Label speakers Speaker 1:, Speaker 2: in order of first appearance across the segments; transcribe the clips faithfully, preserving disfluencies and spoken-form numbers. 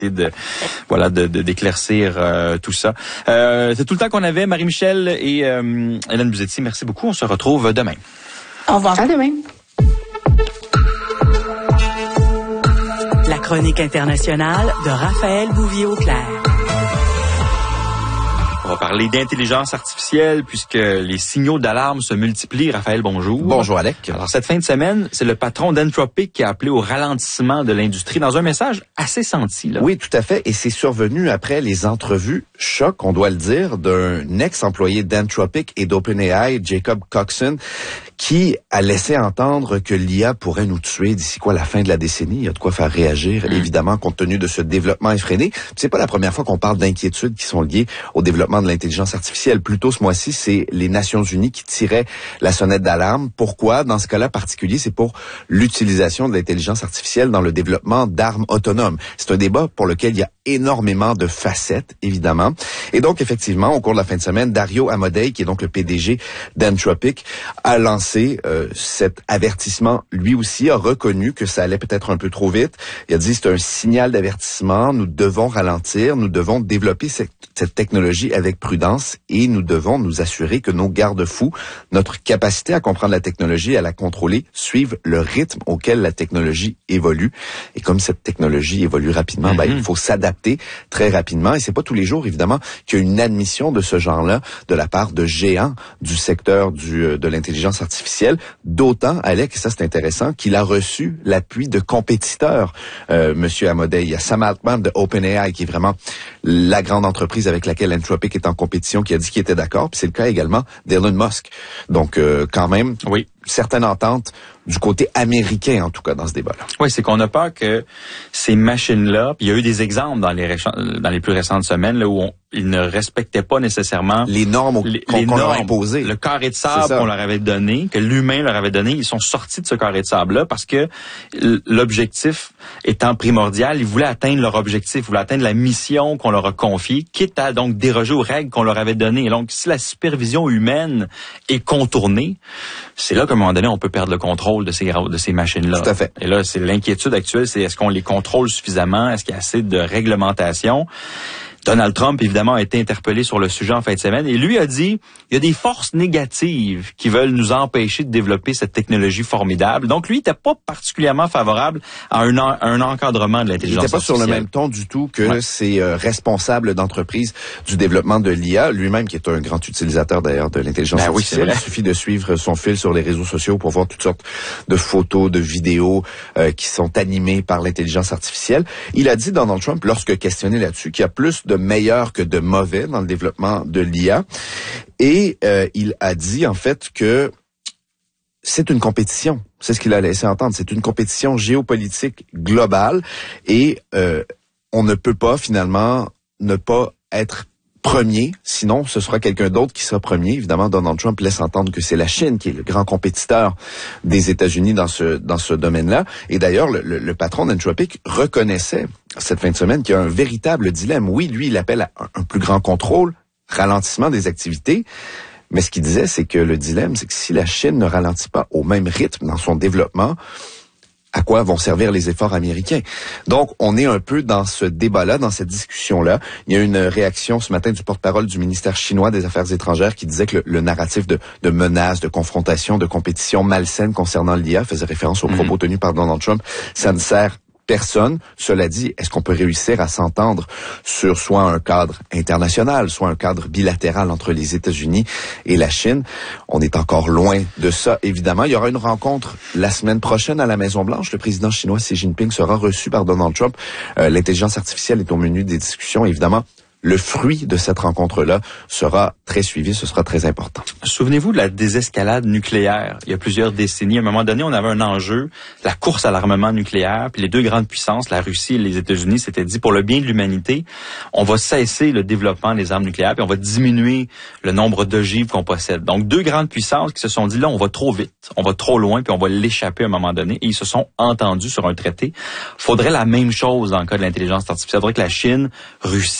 Speaker 1: de voilà de, de d'éclaircir euh, tout ça. Euh, c'est tout le temps qu'on avait. Marie-Michel et euh, Hélène Buzetti, merci beaucoup. On se retrouve demain.
Speaker 2: Au revoir.
Speaker 3: À demain.
Speaker 4: La chronique internationale de Raphaël Bouvier-Auclair.
Speaker 1: On va parler d'intelligence artificielle puisque les signaux d'alarme se multiplient. Raphaël, bonjour.
Speaker 5: Bonjour, Alec.
Speaker 1: Alors, cette fin de semaine, c'est le patron d'Anthropic qui a appelé au ralentissement de l'industrie dans un message assez senti, là.
Speaker 5: Oui, tout à fait. Et c'est survenu après les entrevues choc, on doit le dire, d'un ex-employé d'Anthropic et d'OpenAI, Jacob Coxon, qui a laissé entendre que l'I A pourrait nous tuer d'ici quoi la fin de la décennie. Il y a de quoi faire réagir, mmh. évidemment, compte tenu de ce développement effréné. C'est pas la première fois qu'on parle d'inquiétudes qui sont liées au développement de l'intelligence artificielle. Plus tôt ce mois-ci, c'est les Nations Unies qui tiraient la sonnette d'alarme. Pourquoi? Dans ce cas-là particulier, c'est pour l'utilisation de l'intelligence artificielle dans le développement d'armes autonomes. C'est un débat pour lequel il y a énormément de facettes, évidemment. Et donc, effectivement, au cours de la fin de semaine, Dario Amodei, qui est donc le P D G d'Anthropic, a lancé euh, cet avertissement. Lui aussi a reconnu que ça allait peut-être un peu trop vite. Il a dit c'est un signal d'avertissement. Nous devons ralentir. Nous devons développer cette, cette technologie avec prudence et nous devons nous assurer que nos garde-fous, notre capacité à comprendre la technologie et à la contrôler, suivent le rythme auquel la technologie évolue. Et comme cette technologie évolue rapidement, mm-hmm. ben, il faut s'adapter très rapidement. Et c'est pas tous les jours, évidemment, qu'il y a une admission de ce genre-là de la part de géants du secteur du, de l'intelligence artificielle. D'autant, Alec, et ça c'est intéressant, qu'il a reçu l'appui de compétiteurs. Euh, Monsieur Amodei, il y a Sam Altman de OpenAI, qui est vraiment la grande entreprise avec laquelle Anthropic est en compétition, qui a dit qu'il était d'accord. Puis c'est le cas également d'Elon Musk. Donc, euh, quand même, oui, certaines ententes du côté américain, en tout cas, dans ce débat-là.
Speaker 1: Oui, c'est qu'on a peur que ces machines-là, puis il y a eu des exemples dans les récents, dans les plus récentes semaines là, où on, ils ne respectaient pas nécessairement
Speaker 5: les normes
Speaker 1: les,
Speaker 5: qu'on,
Speaker 1: les
Speaker 5: qu'on
Speaker 1: normes,
Speaker 5: leur imposait.
Speaker 1: Le carré de sable qu'on leur avait donné, que l'humain leur avait donné, ils sont sortis de ce carré de sable-là parce que l'objectif étant primordial, ils voulaient atteindre leur objectif, ils voulaient atteindre la mission qu'on leur a confiée, quitte à donc déroger aux règles qu'on leur avait données. Et donc, si la supervision humaine est contournée, c'est là qu'à un moment donné, on peut perdre le contrôle de ces, de ces machines-là.
Speaker 5: Tout à fait.
Speaker 1: Et là, c'est l'inquiétude actuelle, c'est est-ce qu'on les contrôle suffisamment? Est-ce qu'il y a assez de réglementation? Donald Trump, évidemment, a été interpellé sur le sujet en fin de semaine et lui a dit il y a des forces négatives qui veulent nous empêcher de développer cette technologie formidable. Donc, lui, il n'était pas particulièrement favorable à un, en, à un encadrement de l'intelligence artificielle. Il n'était
Speaker 5: pas sur le même ton du tout que ouais. ces euh, responsables d'entreprises du développement de l'I A. Lui-même, qui est un grand utilisateur d'ailleurs de l'intelligence ben artificielle. Oui, il suffit de suivre son fil sur les réseaux sociaux pour voir toutes sortes de photos, de vidéos euh, qui sont animées par l'intelligence artificielle. Il a dit, Donald Trump, lorsque questionné là-dessus, qu'il y a plus de meilleur que de mauvais dans le développement de l'I A. Et euh, il a dit en fait que c'est une compétition. C'est ce qu'il a laissé entendre. C'est une compétition géopolitique globale et euh, on ne peut pas finalement ne pas être premier, sinon ce sera quelqu'un d'autre qui sera premier. Évidemment, Donald Trump laisse entendre que c'est la Chine qui est le grand compétiteur des États-Unis dans ce dans ce domaine-là. Et d'ailleurs, le, le, le patron d'Anthropic reconnaissait cette fin de semaine qu'il y a un véritable dilemme. Oui, lui, il appelle à un, un plus grand contrôle, ralentissement des activités. Mais ce qu'il disait, c'est que le dilemme, c'est que si la Chine ne ralentit pas au même rythme dans son développement, à quoi vont servir les efforts américains? Donc, on est un peu dans ce débat-là, dans cette discussion-là. Il y a une réaction ce matin du porte-parole du ministère chinois des Affaires étrangères qui disait que le, le narratif de, de menaces, de confrontation, de compétition malsaine concernant l'I A faisait référence aux mmh. propos tenus par Donald Trump. Ça ne sert personne. Cela dit, est-ce qu'on peut réussir à s'entendre sur soit un cadre international, soit un cadre bilatéral entre les États-Unis et la Chine? On est encore loin de ça, évidemment. Il y aura une rencontre la semaine prochaine à la Maison-Blanche. Le président chinois Xi Jinping sera reçu par Donald Trump. Euh, l'intelligence artificielle est au menu des discussions, évidemment. Le fruit de cette rencontre-là sera très suivi, ce sera très important.
Speaker 1: Souvenez-vous de la désescalade nucléaire. Il y a plusieurs décennies, à un moment donné, on avait un enjeu, la course à l'armement nucléaire, puis les deux grandes puissances, la Russie et les États-Unis, s'étaient dit, pour le bien de l'humanité, on va cesser le développement des armes nucléaires, puis on va diminuer le nombre d'ogives qu'on possède. Donc, deux grandes puissances qui se sont dit, là, on va trop vite, on va trop loin, puis on va l'échapper à un moment donné, et ils se sont entendus sur un traité. Faudrait la même chose dans le cas de l'intelligence artificielle. Faudrait que la Chine, Russie,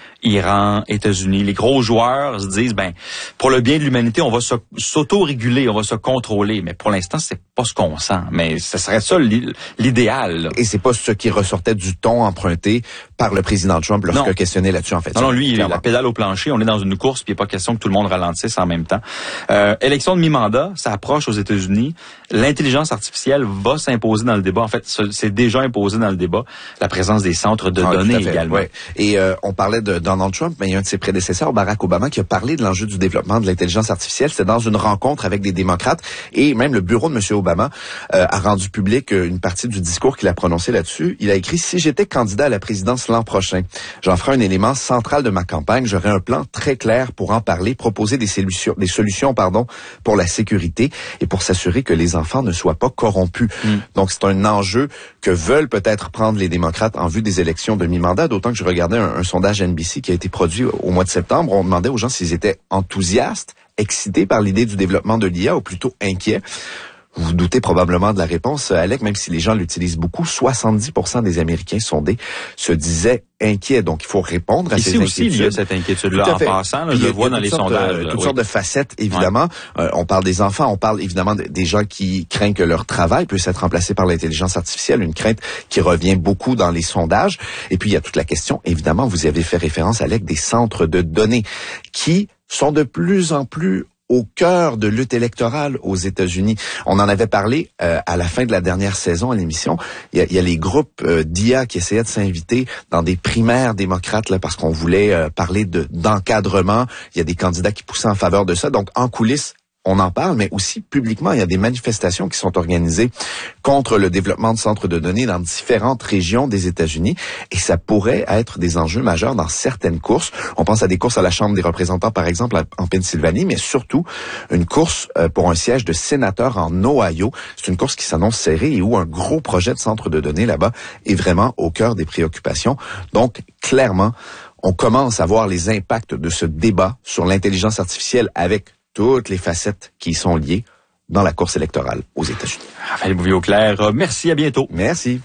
Speaker 1: Iran, États-Unis, les gros joueurs se disent, ben, pour le bien de l'humanité, on va s'auto-réguler, on va se contrôler. Mais pour l'instant, c'est pas ce qu'on sent. Mais ce serait ça l'idéal. Là.
Speaker 5: Et c'est pas ce qui ressortait du ton emprunté par le président Trump lorsqu'il a questionné là-dessus, en fait.
Speaker 1: Non, non, lui, il a la pédale au plancher. On est dans une course, puis il n'est pas question que tout le monde ralentisse en même temps. Euh, élection de mi-mandat, ça approche aux États-Unis. L'intelligence artificielle va s'imposer dans le débat. En fait, c'est déjà imposé dans le débat. La présence des centres de ah, données également.
Speaker 5: Ouais. Et euh, on parlait de Donald Trump, mais il y a un de ses prédécesseurs, Barack Obama, qui a parlé de l'enjeu du développement de l'intelligence artificielle. C'était dans une rencontre avec des démocrates. Et même le bureau de M. Obama euh, a rendu public une partie du discours qu'il a prononcé là-dessus. Il a écrit « Si j'étais candidat à la présidence l'an prochain, j'en ferai un élément central de ma campagne. J'aurai un plan très clair pour en parler, proposer des solutions, des solutions pardon, pour la sécurité et pour s'assurer que les enfants ne soient pas corrompus. Mm. » Donc, c'est un enjeu que veulent peut-être prendre les démocrates en vue des élections de mi-mandat, d'autant que je regardais un, un sondage N B C qui a été produit au mois de septembre. On demandait aux gens s'ils étaient enthousiastes, excités par l'idée du développement de l'I A ou plutôt inquiets. Vous vous doutez probablement de la réponse, Alec, même si les gens l'utilisent beaucoup, soixante-dix pour cent des Américains sondés se disaient inquiets. Donc, il faut répondre à
Speaker 1: Ici
Speaker 5: ces
Speaker 1: aussi,
Speaker 5: inquiétudes.
Speaker 1: il y a cette inquiétude-là en passant, là, je le vois dans les sondages.
Speaker 5: Euh, toutes
Speaker 1: oui.
Speaker 5: sortes de facettes, évidemment. Ouais. Euh, on parle des enfants, on parle évidemment des gens qui craignent que leur travail puisse être remplacé par l'intelligence artificielle, une crainte qui revient beaucoup dans les sondages. Et puis, il y a toute la question, évidemment, vous y avez fait référence, Alec, des centres de données qui sont de plus en plus au cœur de lutte électorale aux États-Unis. On en avait parlé euh, à la fin de la dernière saison à l'émission. Il y a, il y a les groupes euh, d'I A qui essayaient de s'inviter dans des primaires démocrates là, parce qu'on voulait euh, parler de d'encadrement. Il y a des candidats qui poussaient en faveur de ça. Donc, en coulisses, on en parle, mais aussi publiquement, il y a des manifestations qui sont organisées contre le développement de centres de données dans différentes régions des États-Unis. Et ça pourrait être des enjeux majeurs dans certaines courses. On pense à des courses à la Chambre des représentants, par exemple, en Pennsylvanie, mais surtout une course pour un siège de sénateur en Ohio. C'est une course qui s'annonce serrée et où un gros projet de centre de données là-bas est vraiment au cœur des préoccupations. Donc, clairement, on commence à voir les impacts de ce débat sur l'intelligence artificielle avec toutes les facettes qui y sont liées dans la course électorale aux États-Unis.
Speaker 1: Raphaël Bouvier-Auclair, merci, à bientôt.
Speaker 5: Merci.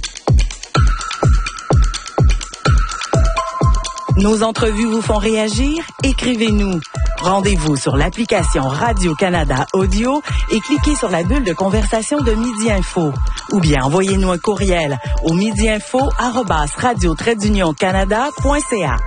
Speaker 4: Nos entrevues vous font réagir? Écrivez-nous. Rendez-vous sur l'application Radio-Canada Audio et cliquez sur la bulle de conversation de Midi Info. Ou bien envoyez-nous un courriel au midiinfo arobase radio trait d'union canada point c a.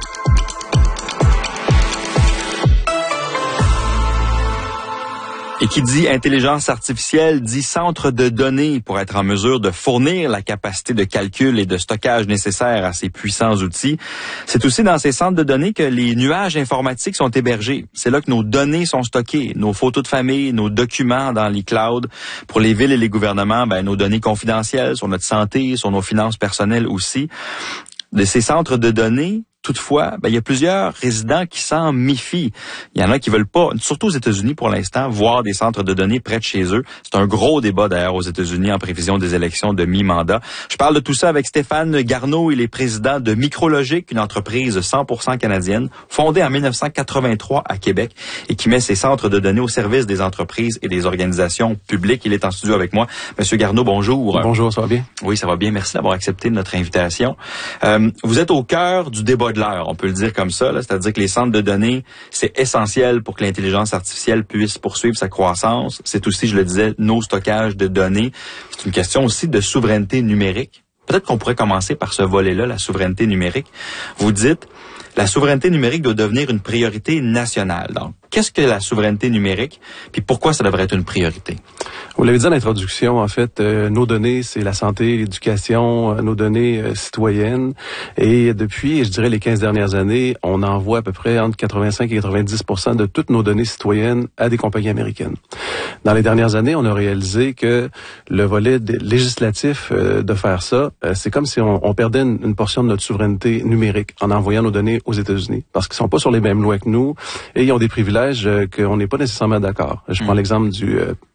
Speaker 1: Et qui dit intelligence artificielle dit centre de données pour être en mesure de fournir la capacité de calcul et de stockage nécessaire à ces puissants outils. C'est aussi dans ces centres de données que les nuages informatiques sont hébergés. C'est là que nos données sont stockées, nos photos de famille, nos documents dans les clouds. Pour les villes et les gouvernements, ben, nos données confidentielles sur notre santé, sur nos finances personnelles aussi. De ces centres de données, toutefois, ben, il y a plusieurs résidents qui s'en méfient. Il y en a qui veulent pas, surtout aux États-Unis pour l'instant, voir des centres de données près de chez eux. C'est un gros débat d'ailleurs aux États-Unis en prévision des élections de mi-mandat. Je parle de tout ça avec Stéphane Garneau. Il est président de Micrologic, une entreprise cent pour cent canadienne, fondée en mille neuf cent quatre-vingt-trois à Québec et qui met ses centres de données au service des entreprises et des organisations publiques. Il est en studio avec moi. Monsieur Garneau, bonjour.
Speaker 2: Bonjour, ça va bien?
Speaker 1: Oui, ça va bien. Merci d'avoir accepté notre invitation. Euh, vous êtes au cœur du débat de l'heure, on peut le dire comme ça, là, c'est-à-dire que les centres de données, c'est essentiel pour que l'intelligence artificielle puisse poursuivre sa croissance. C'est aussi, je le disais, nos stockages de données. C'est une question aussi de souveraineté numérique. Peut-être qu'on pourrait commencer par ce volet-là, la souveraineté numérique. Vous dites, la souveraineté numérique doit devenir une priorité nationale. Donc, qu'est-ce que la souveraineté numérique, puis pourquoi ça devrait être une priorité?
Speaker 2: Vous l'avez dit en introduction, en fait, euh, nos données, c'est la santé, l'éducation, euh, nos données euh, citoyennes. Et depuis, je dirais, les quinze dernières années, on envoie à peu près entre quatre-vingt-cinq et quatre-vingt-dix pour cent de toutes nos données citoyennes à des compagnies américaines. Dans les dernières années, on a réalisé que le volet législatif euh, de faire ça, euh, c'est comme si on, on perdait une, une portion de notre souveraineté numérique en envoyant nos données aux États-Unis. Parce qu'ils sont pas sur les mêmes lois que nous et ils ont des privilèges euh, qu'on n'est pas nécessairement d'accord. Je prends mmh. l'exemple du... Euh,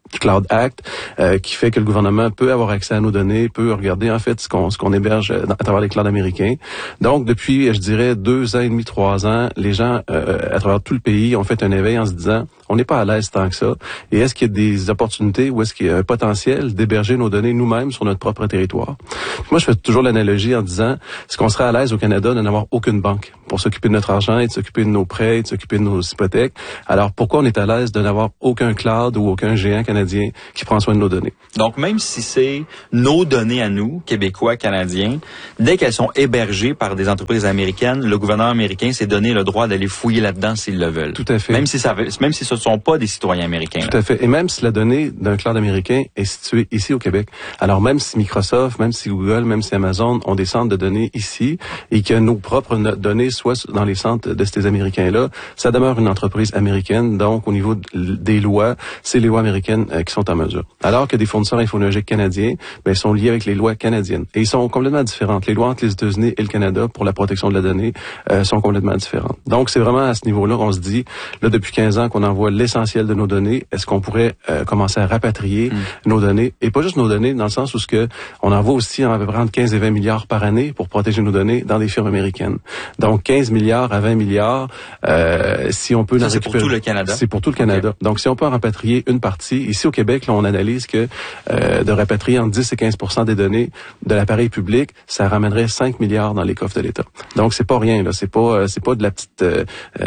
Speaker 2: Cloud Act, euh, qui fait que le gouvernement peut avoir accès à nos données, peut regarder en fait ce qu'on ce qu'on héberge à travers les clouds américains. Donc depuis, je dirais deux ans et demi, trois ans, les gens euh, à travers tout le pays ont fait un éveil en se disant, on n'est pas à l'aise tant que ça. Et est-ce qu'il y a des opportunités ou est-ce qu'il y a un potentiel d'héberger nos données nous-mêmes sur notre propre territoire? Moi, je fais toujours l'analogie en disant, est-ce qu'on serait à l'aise au Canada de n'avoir aucune banque pour s'occuper de notre argent et de s'occuper de nos prêts, et de s'occuper de nos hypothèques? Alors pourquoi on est à l'aise de n'avoir aucun cloud ou aucun géant canadien qui prend soin de nos données?
Speaker 1: Donc même si c'est nos données à nous, Québécois, Canadiens, dès qu'elles sont hébergées par des entreprises américaines, le gouvernement américain s'est donné le droit d'aller fouiller là-dedans s'ils le veulent.
Speaker 2: Tout à fait.
Speaker 1: Même si ça, même si ce ne sont pas des citoyens américains.
Speaker 2: Tout là. à fait. Et même si la donnée d'un cloud américain est située ici au Québec. Alors même si Microsoft, même si Google, même si Amazon ont des centres de données ici et que nos propres données soient dans les centres de ces Américains-là, ça demeure une entreprise américaine. Donc au niveau des lois, c'est les lois américaines euh, qui sont en mesure. Alors que des fournisseurs infonuagiques canadiens, ben, sont liés avec les lois canadiennes. Et ils sont complètement différentes. Les lois entre les États-Unis et le Canada pour la protection de la donnée euh, sont complètement différentes. Donc c'est vraiment à ce niveau-là qu'on se dit, là depuis quinze ans qu'on envoie l'essentiel de nos données, est-ce qu'on pourrait euh, commencer à rapatrier mmh. nos données, et pas juste nos données, dans le sens où ce que on envoie aussi à peu près entre quinze et vingt milliards par année pour protéger nos données dans des firmes américaines. Donc quinze milliards à vingt milliards, euh, si on peut...
Speaker 1: Ça, c'est récupérer... pour tout le Canada?
Speaker 2: C'est pour tout le Canada. Okay. Donc si on peut en rapatrier une partie, ici au Québec, là, on analyse que euh, de rapatrier entre dix et quinze pour cent des données de l'appareil public, ça ramènerait cinq milliards dans les coffres de l'État. Donc c'est pas rien, là, c'est pas c'est pas de la petite euh,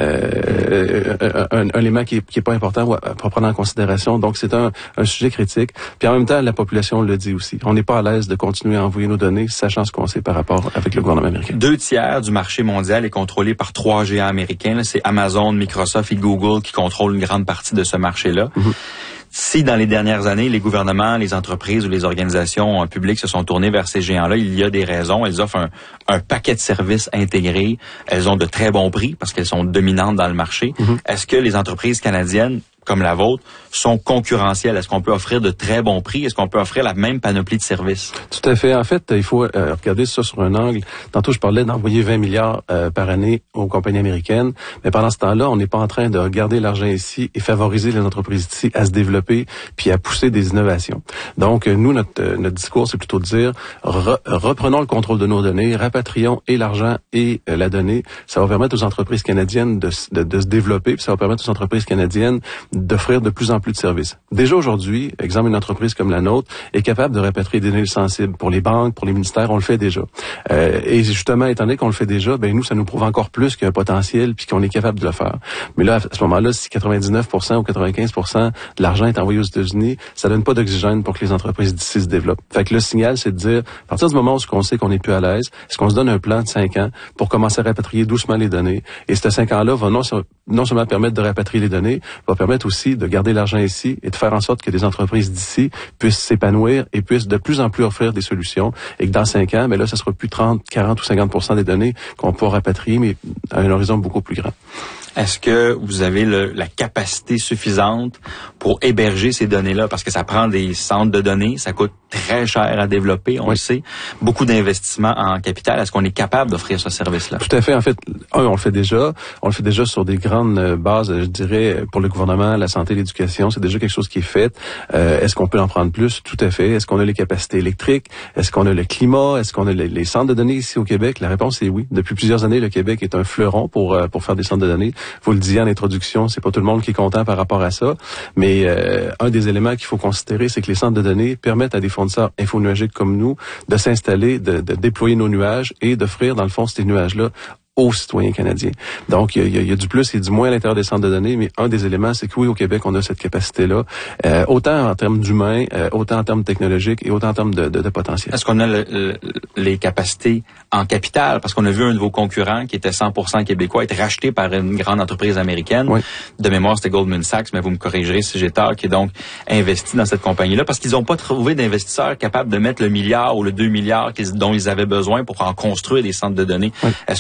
Speaker 2: euh, un, un élément qui est, qui est pas important à prendre en considération. Donc c'est un, un sujet critique. Puis en même temps, la population le dit aussi. On n'est pas à l'aise de continuer à envoyer nos données, sachant ce qu'on sait par rapport avec le gouvernement américain.
Speaker 1: Deux tiers du marché mondial est contrôlé par trois géants américains. Là, c'est Amazon, Microsoft et Google qui contrôlent une grande partie de ce marché-là. Mm-hmm. Si dans les dernières années, les gouvernements, les entreprises ou les organisations publiques se sont tournés vers ces géants-là, il y a des raisons. Elles offrent un, un paquet de services intégrés. Elles ont de très bons prix parce qu'elles sont dominantes dans le marché. Mm-hmm. Est-ce que les entreprises canadiennes comme la vôtre, sont concurrentielles? Est-ce qu'on peut offrir de très bons prix? Est-ce qu'on peut offrir la même panoplie de services?
Speaker 2: Tout à fait. En fait, il faut euh, regarder ça sur un angle. Tantôt, je parlais d'envoyer vingt milliards euh, par année aux compagnies américaines. Mais pendant ce temps-là, on n'est pas en train de regarder l'argent ici et favoriser les entreprises ici à se développer puis à pousser des innovations. Donc, euh, nous, notre, euh, notre discours, c'est plutôt de dire, re, reprenons le contrôle de nos données, rapatrions et l'argent et euh, la donnée. Ça va permettre aux entreprises canadiennes de, de, de se développer, puis ça va permettre aux entreprises canadiennes d'offrir de plus en plus de services. Déjà aujourd'hui, exemple, une entreprise comme la nôtre est capable de rapatrier des données sensibles pour les banques, pour les ministères, on le fait déjà. Euh, et justement, étant donné qu'on le fait déjà, ben nous, ça nous prouve encore plus qu'il y a un potentiel puis qu'on est capable de le faire. Mais là, à ce moment-là, si quatre-vingt-dix-neuf pour cent ou quatre-vingt-quinze pour cent de l'argent est envoyé aux États-Unis, ça donne pas d'oxygène pour que les entreprises d'ici se développent. Fait que le signal, c'est de dire, à partir du moment où on sait qu'on est plus à l'aise, est-ce qu'on se donne un plan de cinq ans pour commencer à rapatrier doucement les données? Et ce cinq ans-là va non, non seulement permettre de rapatrier les données, va permettre aussi de garder l'argent ici et de faire en sorte que des entreprises d'ici puissent s'épanouir et puissent de plus en plus offrir des solutions et que dans cinq ans, mais là, ça sera plus trente, quarante ou cinquante pour cent des données qu'on pourra rapatrier, mais à un horizon beaucoup plus grand.
Speaker 1: Est-ce que vous avez le, la capacité suffisante pour héberger ces données-là? Parce que ça prend des centres de données, ça coûte très cher à développer, on oui. le sait. Beaucoup d'investissements en capital. Est-ce qu'on est capable d'offrir ce service-là?
Speaker 2: Tout à fait. En fait, un, on le fait déjà. On le fait déjà sur des grandes bases, je dirais, pour le gouvernement, la santé, l'éducation. C'est déjà quelque chose qui est fait. Euh, est-ce qu'on peut en prendre plus? Tout à fait. Est-ce qu'on a les capacités électriques? Est-ce qu'on a le climat? Est-ce qu'on a les, les centres de données ici au Québec? La réponse est oui. Depuis plusieurs années, le Québec est un fleuron pour, euh, pour faire des centres de données. Vous le disiez en introduction, c'est pas tout le monde qui est content par rapport à ça, mais euh, un des éléments qu'il faut considérer, c'est que les centres de données permettent à des fournisseurs infonuagiques comme nous de s'installer, de, de déployer nos nuages et d'offrir, dans le fond, ces nuages-là aux citoyens canadiens. Donc, il y a, il y a du plus et du moins à l'intérieur des centres de données, mais un des éléments, c'est que oui, au Québec, on a cette capacité-là, euh, autant en termes d'humains, euh, autant en termes technologiques et autant en termes de, de, de potentiel.
Speaker 1: Est-ce qu'on a le, le, les capacités en capital? Parce qu'on a vu un de vos concurrents qui était cent pour cent québécois être racheté par une grande entreprise américaine. Oui. De mémoire, c'était Goldman Sachs, mais vous me corrigerez si j'ai tort, qui est donc investi dans cette compagnie-là, parce qu'ils n'ont pas trouvé d'investisseurs capables de mettre le milliard ou le deux milliards dont ils avaient besoin pour en construire des centres de données. Oui. Est-ce qu'on a les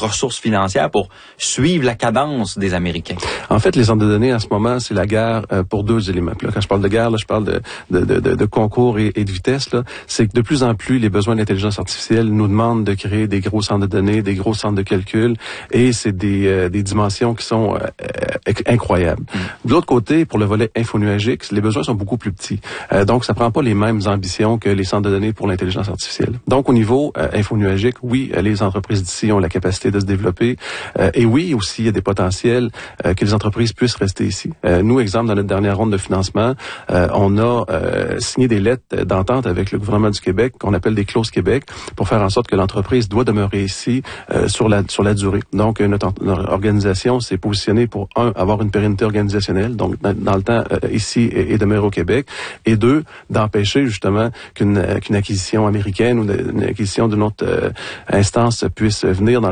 Speaker 1: ressources financières pour suivre la cadence des Américains?
Speaker 2: En fait, les centres de données, en ce moment, c'est la guerre euh, pour deux éléments. Là, quand je parle de guerre, là, je parle de, de, de, de concours et, et de vitesse. Là. C'est que de plus en plus, les besoins d'intelligence artificielle nous demandent de créer des gros centres de données, des gros centres de calcul, et c'est des, euh, des dimensions qui sont euh, incroyables. Mm. De l'autre côté, pour le volet infonuagique, les besoins sont beaucoup plus petits. Euh, donc, ça prend pas les mêmes ambitions que les centres de données pour l'intelligence artificielle. Donc, au niveau euh, infonuagique, oui, les entreprises d'ici ont la capacité de se développer, euh, et oui, aussi, il y a des potentiels euh, que les entreprises puissent rester ici. Euh, nous, exemple, dans notre dernière ronde de financement, euh, on a euh, signé des lettres d'entente avec le gouvernement du Québec, qu'on appelle des clauses Québec, pour faire en sorte que l'entreprise doit demeurer ici euh, sur la sur la durée. Donc, notre, notre organisation s'est positionnée pour, un, avoir une pérennité organisationnelle, donc dans, dans le temps, euh, ici, et, et demeurer au Québec, et deux, d'empêcher justement qu'une, qu'une acquisition américaine ou une acquisition d'une autre euh, instance puisse venir dans